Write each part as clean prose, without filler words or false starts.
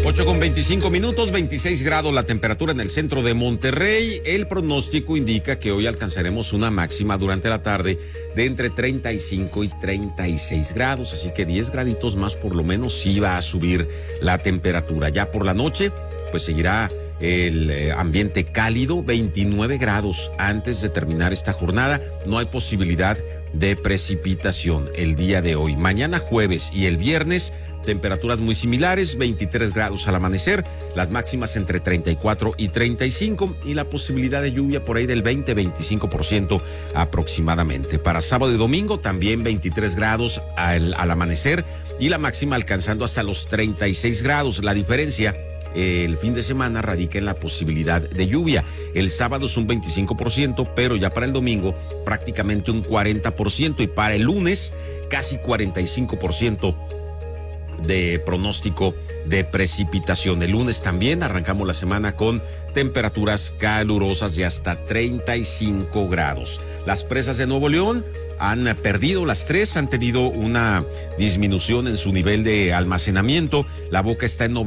8:25, 26 grados la temperatura en el centro de Monterrey. El pronóstico indica que hoy alcanzaremos una máxima durante la tarde de entre 35 y 36 grados, así que 10 graditos más por lo menos sí va a subir la temperatura. Ya por la noche, pues seguirá el ambiente cálido, 29 grados antes de terminar esta jornada. No hay posibilidad de precipitación el día de hoy. Mañana jueves y el viernes, temperaturas muy similares, 23 grados al amanecer, las máximas entre 34 y 35 y la posibilidad de lluvia por ahí del 20-25% aproximadamente. Para sábado y domingo también 23 grados al amanecer y la máxima alcanzando hasta los 36 grados. La diferencia el fin de semana radica en la posibilidad de lluvia. El sábado es un 25%, pero ya para el domingo prácticamente un 40% y para el lunes casi 45% de pronóstico de precipitación. El lunes también arrancamos la semana con temperaturas calurosas de hasta 35 grados. Las presas de Nuevo León han perdido las tres, han tenido una disminución en su nivel de almacenamiento. La Boca está en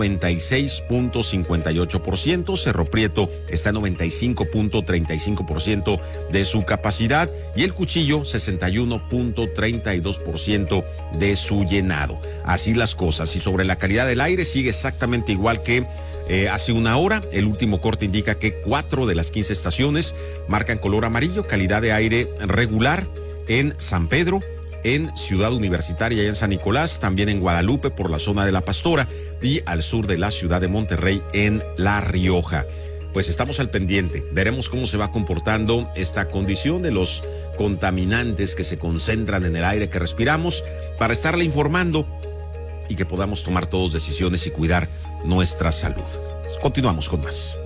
96.58%, Cerro Prieto está en 95.35% de su capacidad y el Cuchillo 61.32% de su llenado. Así las cosas. Y sobre la calidad del aire sigue exactamente igual que hace una hora. El último corte indica que 4 de las 15 estaciones marcan color amarillo, calidad de aire regular en San Pedro, en Ciudad Universitaria y en San Nicolás, también en Guadalupe por la zona de La Pastora y al sur de la ciudad de Monterrey en La Rioja. Pues estamos al pendiente, veremos cómo se va comportando esta condición de los contaminantes que se concentran en el aire que respiramos para estarle informando y que podamos tomar todos decisiones y cuidar nuestra salud. Continuamos con más.